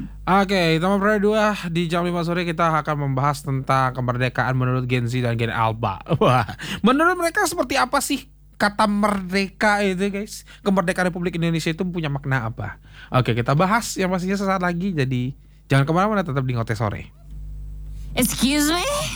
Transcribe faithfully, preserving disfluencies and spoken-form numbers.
Oke, Taman Praja dua di jam lima sore kita akan membahas tentang kemerdekaan menurut Gen Z dan Gen Alpha. Wah, menurut mereka seperti apa sih kata merdeka itu, guys? Kemerdekaan Republik Indonesia itu punya makna apa? Oke, kita bahas yang pastinya sesaat lagi. Jadi jangan kemana-mana, tetap di Ngote Sore. Excuse me?